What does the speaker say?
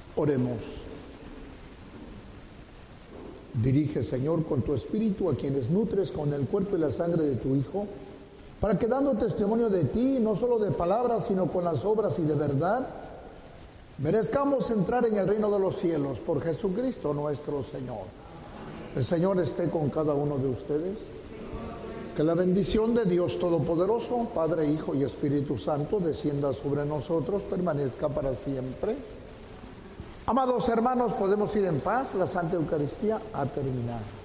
Oremos. Dirige, Señor, con tu Espíritu a quienes nutres con el cuerpo y la sangre de tu Hijo, para que dando testimonio de ti, no solo de palabras, sino con las obras y de verdad, merezcamos entrar en el reino de los cielos por Jesucristo nuestro Señor. El Señor esté con cada uno de ustedes. Que la bendición de Dios Todopoderoso, Padre, Hijo y Espíritu Santo, descienda sobre nosotros, permanezca para siempre. Amados hermanos, podemos ir en paz. La Santa Eucaristía ha terminado.